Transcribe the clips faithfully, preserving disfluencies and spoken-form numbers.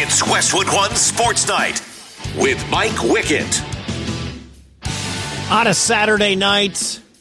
It's Westwood One Sports Night with Mike Wickett. On a Saturday night,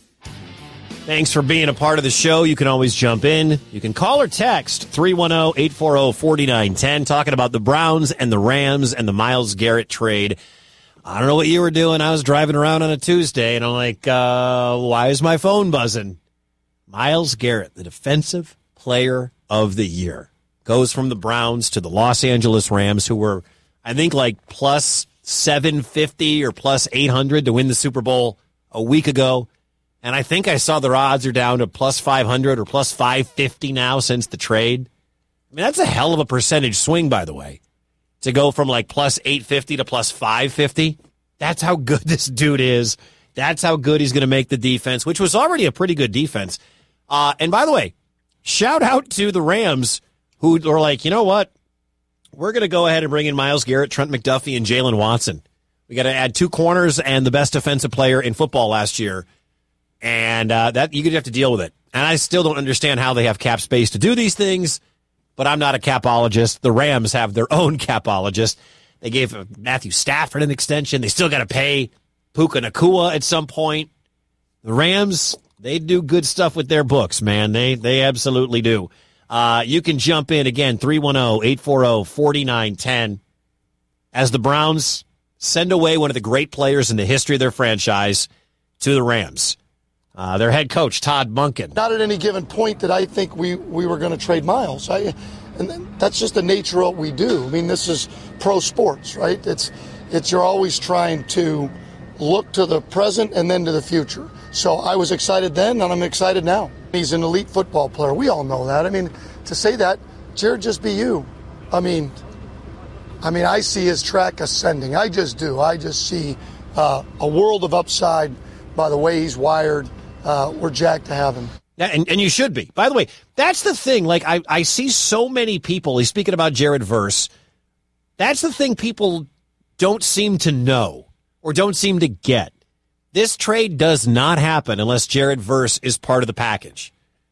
thanks for being a part of the show. You can always jump in. You can call or text three one zero, eight four zero, four nine one zero, talking about the Browns and the Rams and the Myles Garrett trade. I don't know what you were doing. I was driving around on a Tuesday, and I'm like, uh, why is my phone buzzing? Myles Garrett, the defensive player of the year, goes from the Browns to the Los Angeles Rams, who were, I think, like plus seven fifty or plus eight hundred to win the Super Bowl a week ago. And I think I saw their odds are down to plus five hundred or plus five fifty now since the trade. I mean, that's a hell of a percentage swing, by the way, to go from like plus eight fifty to plus five fifty. That's how good this dude is. That's how good he's going to make the defense, which was already a pretty good defense. Uh, and by the way, shout out to the Rams, who are like, you know what? We're going to go ahead and bring in Myles Garrett, Trent McDuffie, and Jalen Watson. We got to add two corners and the best defensive player in football last year. And uh, that you're going to have to deal with it. And I still don't understand how they have cap space to do these things, but I'm not a capologist. The Rams have their own capologist. They gave Matthew Stafford an extension. They still got to pay Puka Nacua at some point. The Rams, they do good stuff with their books, man. They they absolutely do. Uh, you can jump in again, three one zero, eight four zero, four nine one zero, as the Browns send away one of the great players in the history of their franchise to the Rams. Uh, their head coach, Todd Monken. Not at any given point that I think we, we were going to trade Myles. I, and that's just the nature of what we do. I mean, this is pro sports, right? It's it's you're always trying to look to the present and then to the future. So I was excited then, and I'm excited now. He's an elite football player. We all know that. I mean, to say that, Jared, just be you. I mean, I mean, I see his track ascending. I just do. I just see uh, a world of upside by the way he's wired. Uh, we're jacked to have him. Yeah, and, and you should be. By the way, that's the thing. Like, I, I see so many people, he's speaking about Jared Verse. That's the thing people don't seem to know or don't seem to get. This trade does not happen unless Jared Verse is part of the package.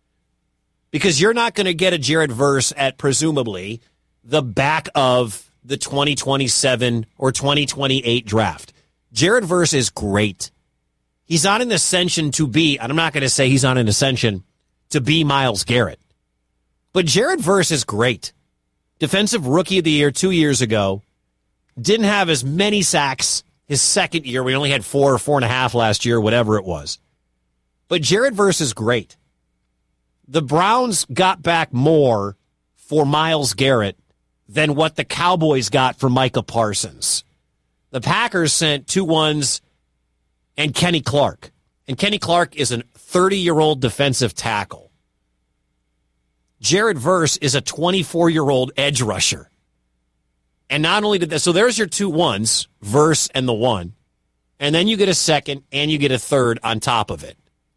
Because you're not going to get a Jared Verse at, presumably, the back of the twenty twenty-seven or twenty twenty-eight draft. Jared Verse is great. He's on an ascension to be, and I'm not going to say he's on an ascension to be Myles Garrett. But Jared Verse is great. Defensive Rookie of the Year two years ago. Didn't have as many sacks his second year. We only had four or four and a half last year, whatever it was. But Jared Verse is great. The Browns got back more for Myles Garrett than what the Cowboys got for Micah Parsons. The Packers sent two ones and Kenny Clark. And Kenny Clark is a thirty-year-old defensive tackle. Jared Verse is a twenty-four-year-old edge rusher. And not only did that, so there's your two ones, Verse and the one. And then you get a second and you get a third on top of it.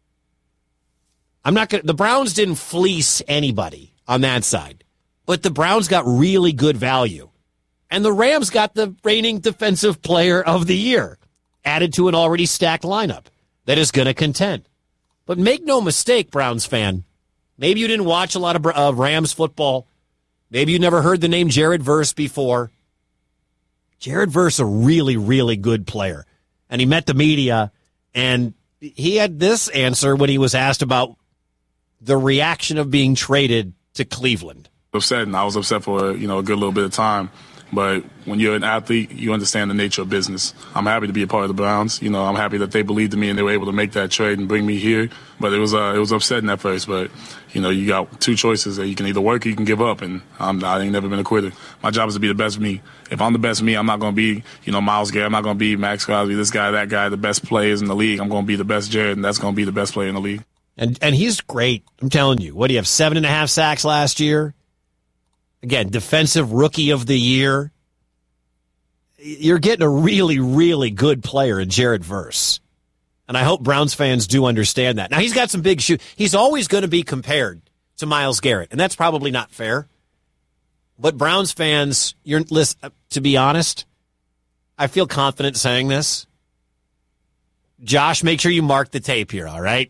I'm not going to, the Browns didn't fleece anybody on that side, but the Browns got really good value. And the Rams got the reigning defensive player of the year added to an already stacked lineup that is going to contend. But make no mistake, Browns fan, maybe you didn't watch a lot of uh, Rams football. Maybe you never heard the name Jared Verse before. Jared Verse, a really, really good player. And he met the media, and he had this answer when he was asked about the reaction of being traded to Cleveland. Upset, and I was upset for you know a good little bit of time. But when you're an athlete, you understand the nature of business. I'm happy to be a part of the Browns. You know, I'm happy that they believed in me and they were able to make that trade and bring me here. But it was uh, it was upsetting at first. But, you know, you got two choices. You can either work or you can give up. And I'm, I ain't never been a quitter. My job is to be the best of me. If I'm the best of me, I'm not going to be, you know, Myles Garrett. I'm not going to be Max Crosby, this guy, that guy, the best players in the league. I'm going to be the best Jared, and that's going to be the best player in the league. And and he's great. I'm telling you. What do you have, seven and a half sacks last year? Again, defensive rookie of the year. You're getting a really, really good player in Jared Verse. And I hope Browns fans do understand that. Now, he's got some big shoes. He's always going to be compared to Myles Garrett, and that's probably not fair. But Browns fans, you're listen, to be honest, I feel confident saying this. Josh, make sure you mark the tape here, all right?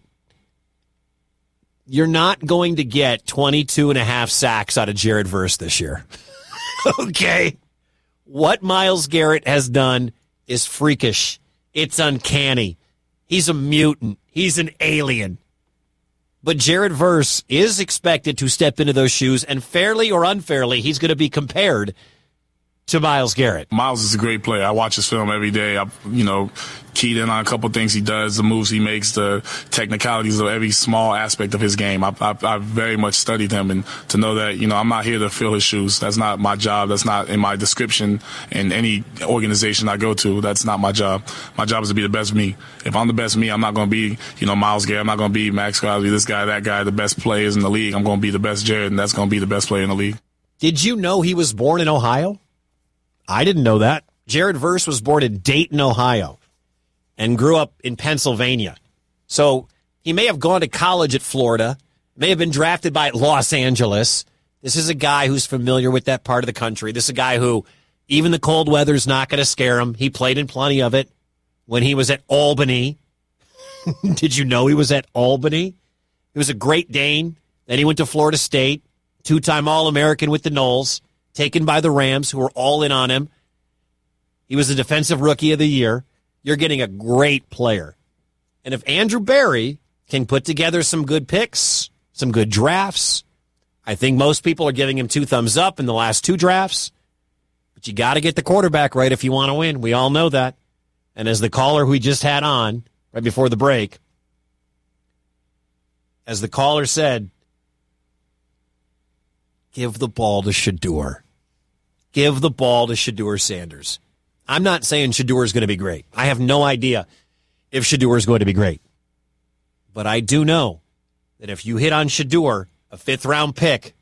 You're not going to get twenty-two and a half sacks out of Jared Verse this year. Okay? what Myles Garrett has done is freakish. It's uncanny. He's a mutant. He's an alien. But Jared Verse is expected to step into those shoes, and fairly or unfairly, he's going to be compared to Myles Garrett. Myles is a great player. I watch his film every day. I, you know, keyed in on a couple things he does, the moves he makes, the technicalities of every small aspect of his game. I, I, I very much studied him, and to know that, you know, I'm not here to fill his shoes. That's not my job. That's not in my description in any organization I go to. That's not my job. My job is to be the best me. If I'm the best me, I'm not going to be, you know, Myles Garrett. I'm not going to be Max Crosby, this guy, that guy, the best players in the league. I'm going to be the best Jared, and that's going to be the best player in the league. Did you know he was born in Ohio? I didn't know that. Jared Verse was born in Dayton, Ohio, and grew up in Pennsylvania. So he may have gone to college at Florida, may have been drafted by Los Angeles. This is a guy who's familiar with that part of the country. This is a guy who, even the cold weather's not going to scare him. He played in plenty of it when he was at Albany. Did you know he was at Albany? He was a Great Dane. Then he went to Florida State, two-time All-American with the Noles, taken by the Rams, who were all in on him. He was the Defensive Rookie of the Year. You're getting a great player. And if Andrew Berry can put together some good picks, some good drafts, I think most people are giving him two thumbs up in the last two drafts. But you got to get the quarterback right if you want to win. We all know that. And as the caller who we just had on right before the break, as the caller said, give the ball to Shedeur. Give the ball to Shedeur Sanders. I'm not saying Shedeur is going to be great. I have no idea if Shedeur is going to be great. But I do know that if you hit on Shedeur, a fifth-round pick,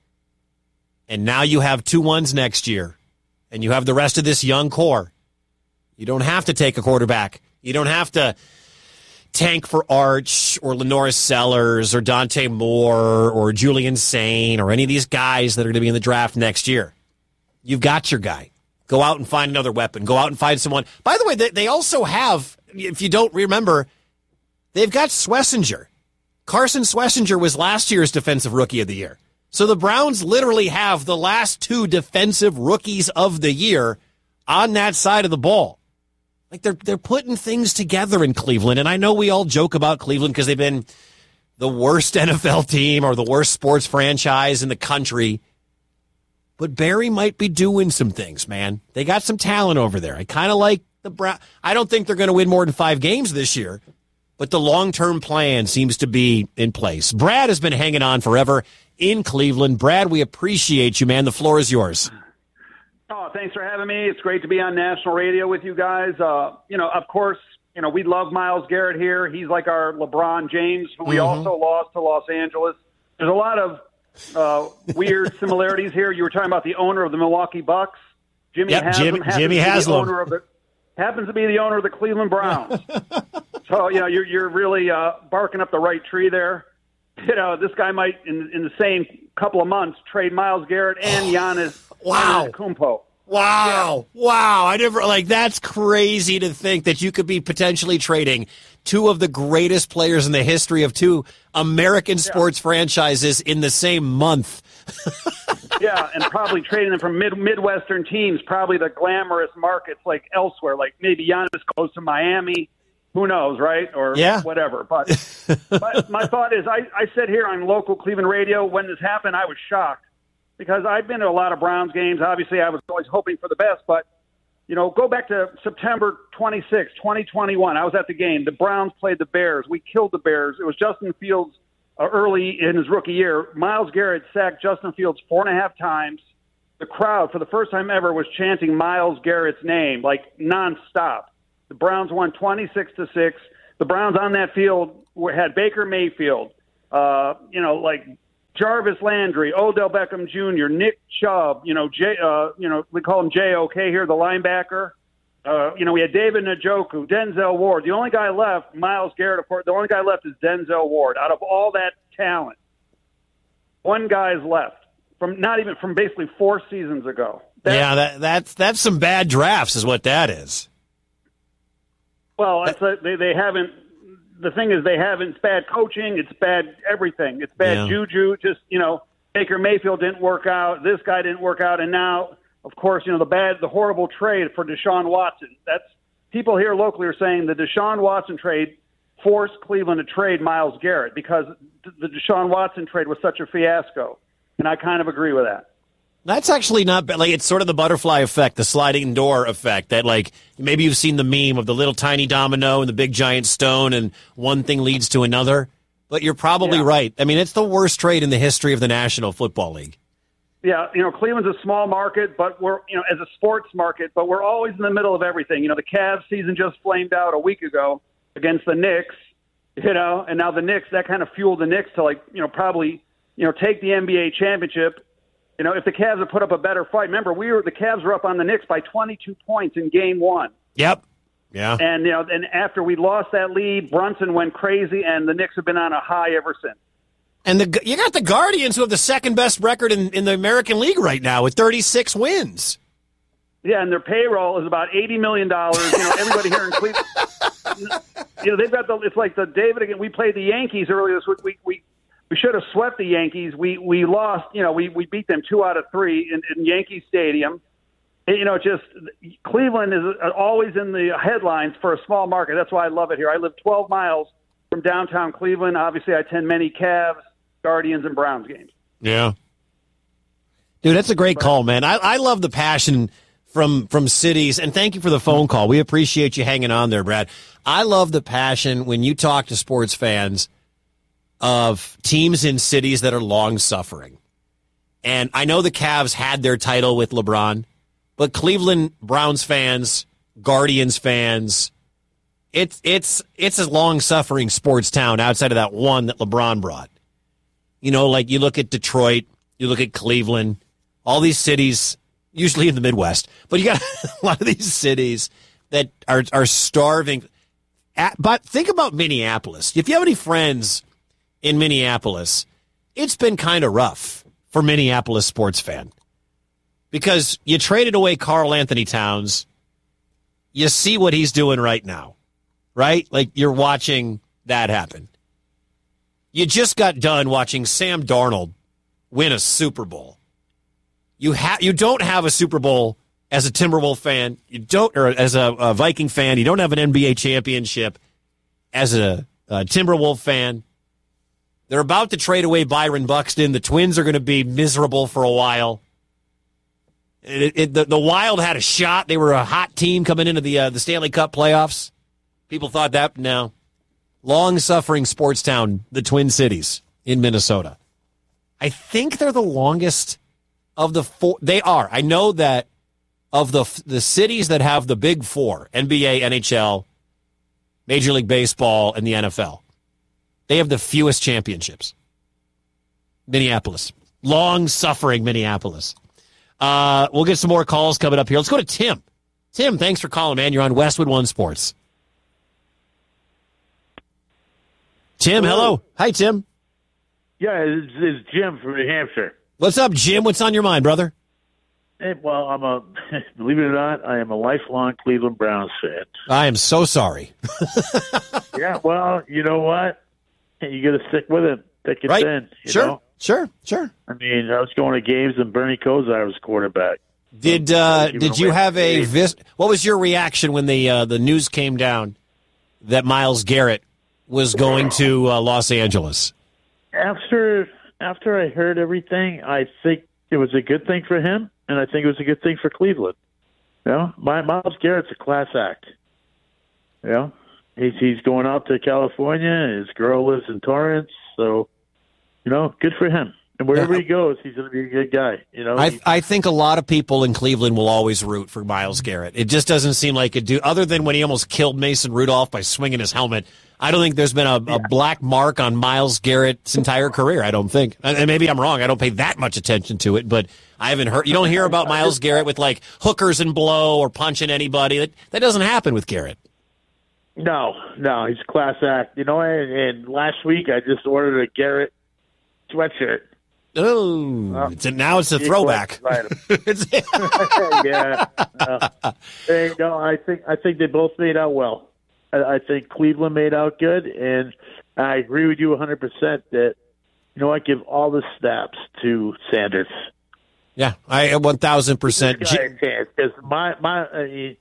and now you have two ones next year, and you have the rest of this young core, you don't have to take a quarterback. You don't have to tank for Arch or Lenoris Sellers or Dante Moore or Julian Sain or any of these guys that are going to be in the draft next year. You've got your guy. Go out and find another weapon. Go out and find someone. By the way, they, they also have, if you don't remember, they've got Schlesinger. Carson Schlesinger was last year's Defensive Rookie of the Year. So the Browns literally have the last two Defensive Rookies of the Year on that side of the ball. Like they're they're putting things together in Cleveland. And I know we all joke about Cleveland because they've been the worst N F L team or the worst sports franchise in the country. But Barry might be doing some things, man. They got some talent over there. I kind of like the Browns. I don't think they're going to win more than five games this year, but the long-term plan seems to be in place. Brad has been hanging on forever in Cleveland. Brad, we appreciate you, man. The floor is yours. Oh, thanks for having me. It's great to be on national radio with you guys. Uh, you know, of course, you know, we love Myles Garrett here. He's like our LeBron James, who we mm-hmm. also lost to Los Angeles. There's a lot of uh, weird similarities here. You were talking about the owner of the Milwaukee Bucks. Jimmy yep, Haslam. Jimmy, Jimmy Haslam. The owner of the, happens to be the owner of the Cleveland Browns. So, you know, you're, you're really uh, barking up the right tree there. You know, this guy might, in, in the same couple of months, trade Myles Garrett and Giannis wow. Antetokounmpo. Wow. Yeah. Wow. I never, like, that's crazy to think that you could be potentially trading two of the greatest players in the history of two American sports yeah. franchises in the same month. Yeah, and probably trading them from mid Midwestern teams, probably the glamorous markets like elsewhere, like maybe Giannis goes to Miami. Who knows, right? Or yeah. whatever. But, but my thought is, I, I sit here on local Cleveland radio. When this happened, I was shocked because I've been to a lot of Browns games. Obviously, I was always hoping for the best. But, you know, go back to September twenty-sixth, twenty twenty-one. I was at the game. The Browns played the Bears. We killed the Bears. It was Justin Fields uh, early in his rookie year. Myles Garrett sacked Justin Fields four and a half times. The crowd, for the first time ever, was chanting Myles Garrett's name, like nonstop. The Browns won twenty-six to six. The Browns on that field were, had Baker Mayfield, uh, you know, like Jarvis Landry, Odell Beckham Junior, Nick Chubb, you know, J, uh, you know, we call him J O K here, the linebacker. Uh, you know, we had David Njoku, Denzel Ward. The only guy left, Myles Garrett, of course, the only guy left is Denzel Ward. Out of all that talent, one guy's left from not even from basically four seasons ago. That's, yeah, that, that's that's some bad drafts, is what that is. Well, it's a, they they haven't. The thing is, they haven't. It's bad coaching. It's bad everything. It's bad yeah. juju. Just you know, Baker Mayfield didn't work out. This guy didn't work out, and now of course, you know, the bad, the horrible trade for Deshaun Watson. That's people here locally are saying the Deshaun Watson trade forced Cleveland to trade Myles Garrett because the Deshaun Watson trade was such a fiasco. And I kind of agree with that. That's actually not bad. Like, it's sort of the butterfly effect, the sliding door effect, that, like, maybe you've seen the meme of the little tiny domino and the big giant stone, and one thing leads to another. But you're probably yeah. right. I mean, it's the worst trade in the history of the National Football League. Yeah, you know, Cleveland's a small market, but we're, you know, as a sports market, but we're always in the middle of everything. You know, the Cavs season just flamed out a week ago against the Knicks, you know, and now the Knicks, that kind of fueled the Knicks to, like, you know, probably, you know, take the N B A championship. You know, if the Cavs had put up a better fight, remember, we were the Cavs were up on the Knicks by twenty-two points in game one. Yep. Yeah. And, you know, and after we lost that lead, Brunson went crazy, and the Knicks have been on a high ever since. And the you got the Guardians, who have the second best record in, in the American League right now with thirty-six wins. Yeah, and their payroll is about eighty million dollars. You know, everybody here in Cleveland, you know, they've got the, it's like the David again. We played the Yankees earlier this week. We, we, we should have swept the Yankees. We, we lost, you know, we, we beat them two out of three in, in Yankee Stadium. And, you know, just Cleveland is always in the headlines for a small market. That's why I love it here. I live twelve miles from downtown Cleveland. Obviously, I attend many Cavs, Guardians, and Browns games. Yeah. Dude, that's a great call, man. I, I love the passion from from cities, and thank you for the phone call. We appreciate you hanging on there, Brad. I love the passion when you talk to sports fans of teams in cities that are long-suffering. And I know the Cavs had their title with LeBron, but Cleveland Browns fans, Guardians fans, it's it's it's a long-suffering sports town outside of that one that LeBron brought. You know, like you look at Detroit, you look at Cleveland, all these cities, usually in the Midwest, but you got a lot of these cities that are are starving. At, but think about Minneapolis. If you have any friends in Minneapolis, it's been kind of rough for Minneapolis sports fan because you traded away Karl Anthony Towns. You see what he's doing right now, right? Like you're watching that happen. You just got done watching Sam Darnold win a Super Bowl. You have you don't have a Super Bowl as a Timberwolves fan. You don't, or as a, a Viking fan. You don't have an N B A championship as a, a Timberwolves fan. They're about to trade away Byron Buxton. The Twins are going to be miserable for a while. It, it, the, the Wild had a shot. They were a hot team coming into the uh, the Stanley Cup playoffs. People thought that. No. Long-suffering sports town, the Twin Cities in Minnesota. I think they're the longest of the four. They are. I know that of the the cities that have the big four, N B A, N H L, Major League Baseball, and the N F L, they have the fewest championships. Minneapolis. Long-suffering Minneapolis. Uh, we'll get some more calls coming up here. Let's go to Tim. Tim, thanks for calling, man. You're on Westwood One Sports. Tim, hello. hello. Hi, Tim. Yeah, it's, it's Jim from New Hampshire. What's up, Jim? What's on your mind, brother? Hey, well, I'm a, believe it or not, I am a lifelong Cleveland Browns fan. I am so sorry. Yeah, well, you know what? You got to stick with it. Thick and right. thin. You sure, know? sure, sure. I mean, I was going to games and Bernie Kosar was quarterback. Did uh, did you have a vis- what was your reaction when the uh, the news came down that Myles Garrett was going to uh, Los Angeles? After after I heard everything, I think it was a good thing for him, and I think it was a good thing for Cleveland. You know, my Myles Garrett's a class act. You know, he's he's going out to California. His girl lives in Torrance, so you know, good for him. And wherever yeah. he goes, he's going to be a good guy. You know, I I think a lot of people in Cleveland will always root for Myles Garrett. It just doesn't seem like it do. Other than when he almost killed Mason Rudolph by swinging his helmet, I don't think there's been a, a black mark on Myles Garrett's entire career. I don't think, and maybe I'm wrong. I don't pay that much attention to it, but I haven't heard. You don't hear about Myles Garrett with like hookers and blow or punching anybody. That that doesn't happen with Garrett. No, no, he's a class act. You know, and, and last week I just ordered a Garrett sweatshirt. Oh, well, it's a, now it's a throwback. it's, yeah. Uh, hey, no, I think I think they both made out well. I, I think Cleveland made out good, and I agree with you one hundred percent that, you know, I give all the snaps to Sanders. Yeah, I one thousand percent. This guy a chance because my my. Uh, he,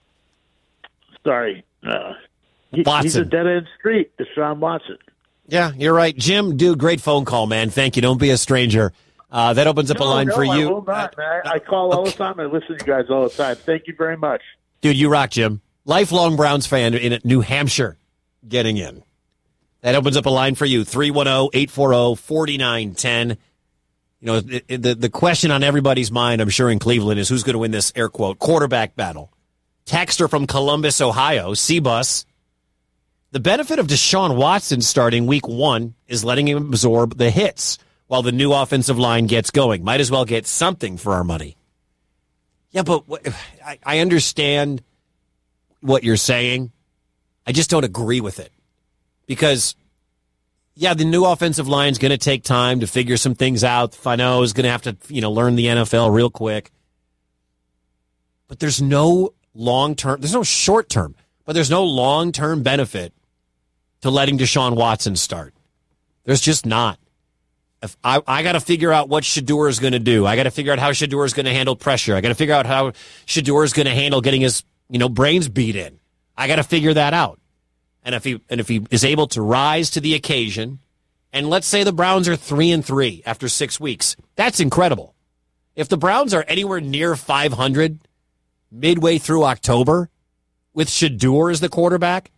sorry, uh, he, he's a dead end street. Deshaun Watson. Yeah, you're right, Jim. Dude, great phone call, man. Thank you. Don't be a stranger. Uh, that opens up no, a line no, for I you. Will not, man. I call all okay. the time. I listen to you guys all the time. Thank you very much, dude. You rock, Jim. Lifelong Browns fan in New Hampshire, getting in. That opens up a line for you. three one zero, eight four zero, four nine one zero. You know, the, the the question on everybody's mind, I'm sure in Cleveland, is who's going to win this, air quote, quarterback battle. Texter from Columbus, Ohio, C-Bus. The benefit of Deshaun Watson starting week one is letting him absorb the hits while the new offensive line gets going. Might as well get something for our money. Yeah, but I, I understand what you're saying. I just don't agree with it. Because, yeah, the new offensive line is going to take time to figure some things out. Fano is going to have to, you know, learn the N F L real quick. But there's no long-term, there's no short-term, but there's no long-term benefit to letting Deshaun Watson start. There's just not. If I, I got to figure out what Shedeur is going to do. I got to figure out how Shedeur is going to handle pressure. I got to figure out how Shedeur is going to handle getting his, you know, brains beat in. I got to figure that out. And if he and if he is able to rise to the occasion, and let's say the Browns are three and three after six weeks, that's incredible. If the Browns are anywhere near five hundred midway through October with Shedeur as the quarterback,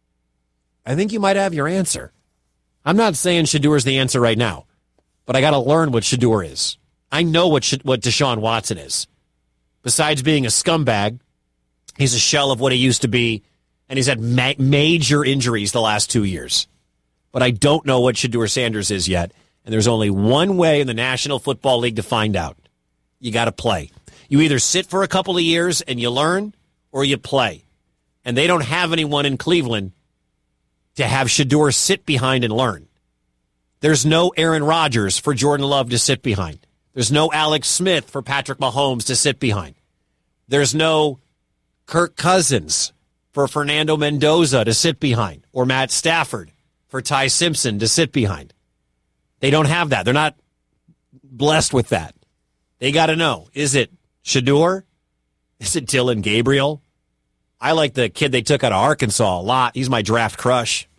I think you might have your answer. I'm not saying Shedeur is the answer right now, but I got to learn what Shedeur is. I know what Sh- what Deshaun Watson is. Besides being a scumbag, he's a shell of what he used to be. And he's had ma- major injuries the last two years. But I don't know what Shedeur Sanders is yet. And there's only one way in the National Football League to find out. You got to play. You either sit for a couple of years and you learn, or you play. And they don't have anyone in Cleveland to have Shedeur sit behind and learn. There's no Aaron Rodgers for Jordan Love to sit behind. There's no Alex Smith for Patrick Mahomes to sit behind. There's no Kirk Cousins for Fernando Mendoza to sit behind, or Matt Stafford for Ty Simpson to sit behind. They don't have that. They're not blessed with that. They got to know, is it Shedeur? Is it Dylan Gabriel? I like the kid they took out of Arkansas a lot. He's my draft crush.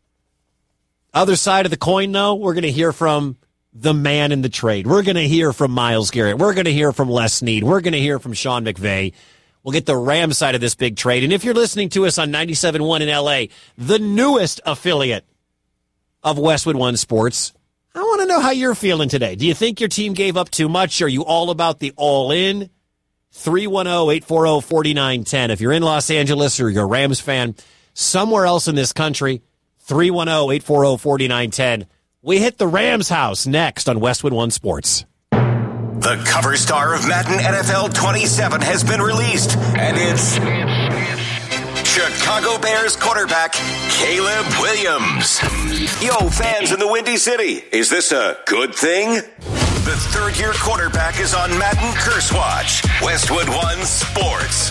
Other side of the coin, though, we're going to hear from the man in the trade. We're going to hear from Myles Garrett. We're going to hear from Les Snead. We're going to hear from Sean McVay. We'll get the Rams side of this big trade. And if you're listening to us on ninety-seven point one in L A, the newest affiliate of Westwood One Sports, I want to know how you're feeling today. Do you think your team gave up too much? Are you all about the all-in? three one zero, eight four zero, four nine one zero. If you're in Los Angeles or you're a Rams fan, somewhere else in this country, three one zero, eight four zero, four nine one zero. We hit the Rams house next on Westwood One Sports. The cover star of Madden N F L twenty-seven has been released, and it's Chicago Bears quarterback Caleb Williams. Yo, fans in the Windy City, is this a good thing? The third-year quarterback is on Madden Curse Watch. Westwood One Sports.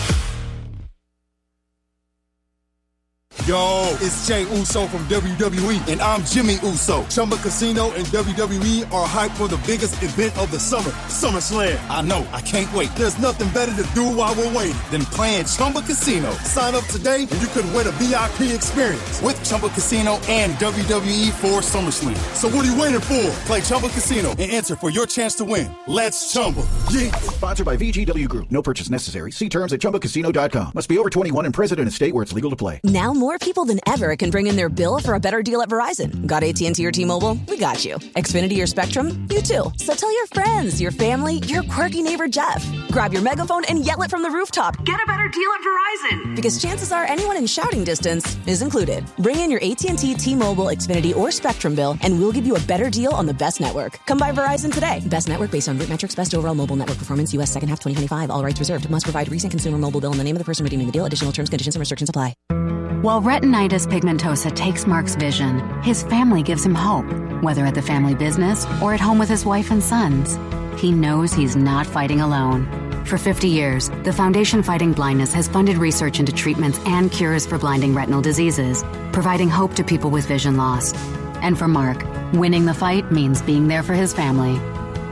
Yo, it's Jay Uso from W W E, and I'm Jimmy Uso. Chumba Casino and W W E are hyped for the biggest event of the summer, SummerSlam. I know, I can't wait. There's nothing better to do while we're waiting than playing Chumba Casino. Sign up today, and you could win a V I P experience with Chumba Casino and W W E for SummerSlam. So what are you waiting for? Play Chumba Casino and enter for your chance to win. Let's Chumba. Yeah. Sponsored by V G W Group. No purchase necessary. See terms at chumba casino dot com. Must be over twenty-one and present in a state where it's legal to play. Now more people than ever can bring in their bill for a better deal at Verizon. Got A T and T or T-Mobile? We got you. Xfinity or Spectrum? You too. So tell your friends, your family, your quirky neighbor Jeff. Grab your megaphone and yell it from the rooftop. Get a better deal at Verizon. Because chances are anyone in shouting distance is included. Bring in your A T and T, T-Mobile, Xfinity, or Spectrum bill, and we'll give you a better deal on the best network. Come by Verizon today. Best network based on root metrics, best overall mobile network performance, U S second half twenty twenty-five. All rights reserved. Must provide recent consumer mobile bill in the name of the person redeeming the deal. Additional terms, conditions, and restrictions apply. While retinitis pigmentosa takes Mark's vision, his family gives him hope, whether at the family business or at home with his wife and sons. He knows he's not fighting alone. For fifty years, the Foundation Fighting Blindness has funded research into treatments and cures for blinding retinal diseases, providing hope to people with vision loss. And for Mark, winning the fight means being there for his family.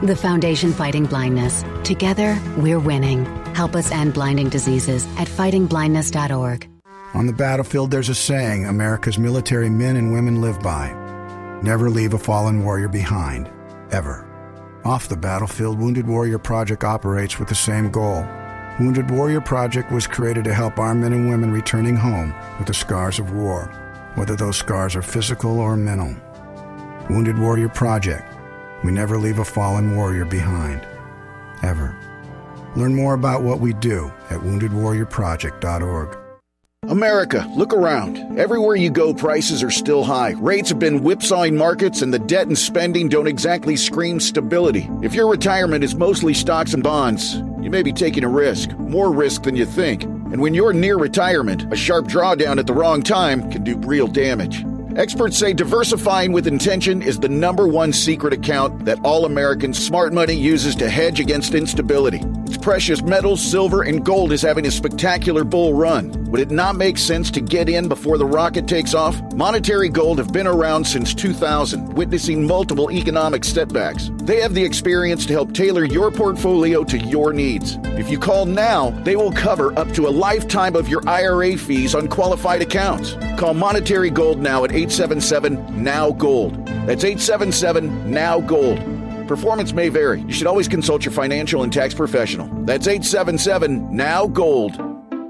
The Foundation Fighting Blindness. Together, we're winning. Help us end blinding diseases at fighting blindness dot org. On the battlefield, there's a saying America's military men and women live by. Never leave a fallen warrior behind. Ever. Off the battlefield, Wounded Warrior Project operates with the same goal. Wounded Warrior Project was created to help our men and women returning home with the scars of war, whether those scars are physical or mental. Wounded Warrior Project. We never leave a fallen warrior behind. Ever. Learn more about what we do at wounded warrior project dot org. America, look around. Everywhere you go, prices are still high. Rates have been whipsawing markets, and the debt and spending don't exactly scream stability. If your retirement is mostly stocks and bonds, you may be taking a risk, more risk than you think. And when you're near retirement, a sharp drawdown at the wrong time can do real damage. Experts say diversifying with intention is the number one secret account that all American smart money uses to hedge against instability. Its precious metals, silver, and gold is having a spectacular bull run. Would it not make sense to get in before the rocket takes off? Monetary Gold have been around since two thousand, witnessing multiple economic setbacks. They have the experience to help tailor your portfolio to your needs. If you call now, they will cover up to a lifetime of your I R A fees on qualified accounts. Call Monetary Gold now at eight seven seven, N O W, GOLD. That's eight seven seven, N O W, GOLD. Performance may vary. You should always consult your financial and tax professional. That's eight seven seven, N O W, GOLD.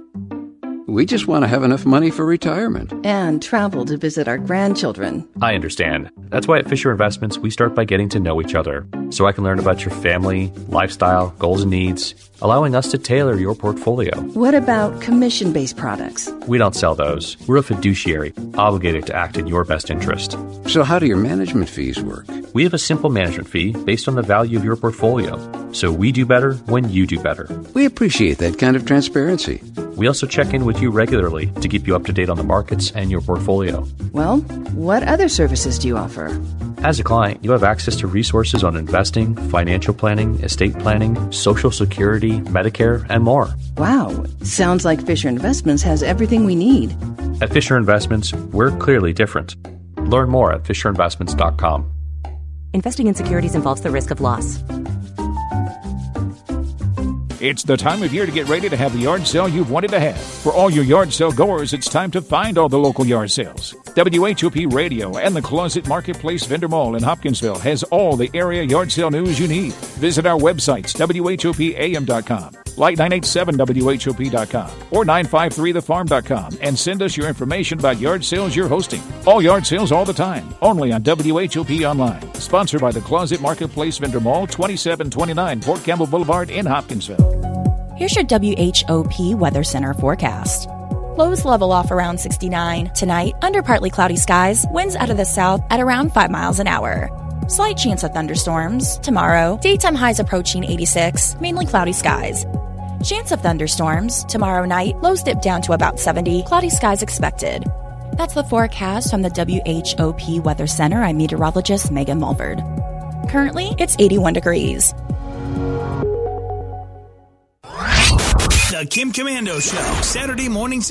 We just want to have enough money for retirement. And travel to visit our grandchildren. I understand. That's why at Fisher Investments, we start by getting to know each other, so I can learn about your family, lifestyle, goals and needs, allowing us to tailor your portfolio. What about commission-based products? We don't sell those. We're a fiduciary, obligated to act in your best interest. So how do your management fees work? We have a simple management fee based on the value of your portfolio, so we do better when you do better. We appreciate that kind of transparency. We also check in with you regularly to keep you up to date on the markets and your portfolio. Well, what other services do you offer? As a client, you have access to resources on investing, financial planning, estate planning, Social Security, Medicare, and more. Wow, sounds like Fisher Investments has everything we need. At Fisher Investments, we're clearly different. Learn more at fisher investments dot com. Investing in securities involves the risk of loss. It's the time of year to get ready to have the yard sale you've wanted to have. For all your yard sale goers, it's time to find all the local yard sales. W H O P Radio and the Closet Marketplace Vendor Mall in Hopkinsville has all the area yard sale news you need. Visit our websites, W H O P A M dot com, like nine eight seven W H O P dot com, or nine five three the farm dot com, and send us your information about yard sales you're hosting. All yard sales all the time, only on W H O P Online. Sponsored by the Closet Marketplace Vendor Mall, twenty-seven twenty-nine Port Campbell Boulevard in Hopkinsville. Here's your W H O P Weather Center forecast. Lows level off around sixty-nine. Tonight, under partly cloudy skies, winds out of the south at around five miles an hour. Slight chance of thunderstorms. Tomorrow, daytime highs approaching eighty-six, mainly cloudy skies. Chance of thunderstorms. Tomorrow night, lows dip down to about seventy, cloudy skies expected. That's the forecast from the W H O P Weather Center. I'm meteorologist Megan Mulverd. Currently, it's eighty-one degrees. The Kim Komando Show, Saturday mornings